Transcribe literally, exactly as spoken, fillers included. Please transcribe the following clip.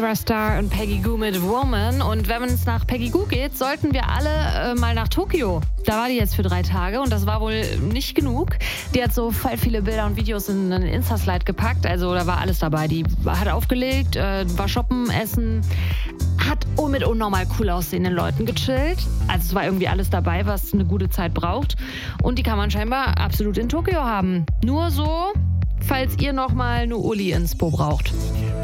Shakira Star und Peggy Gou mit Woman. Und wenn es nach Peggy Gou geht, sollten wir alle äh, mal nach Tokio. Da war die jetzt für drei Tage und das war wohl nicht genug. Die hat so voll viele Bilder und Videos in einen Insta-Slide gepackt. Also da war alles dabei. Die hat aufgelegt, äh, war shoppen, essen, hat mit unnormal cool aussehenden Leuten gechillt. Also es war irgendwie alles dabei, was eine gute Zeit braucht. Und die kann man scheinbar absolut in Tokio haben. Nur so, falls ihr nochmal eine Uli-Inspo braucht.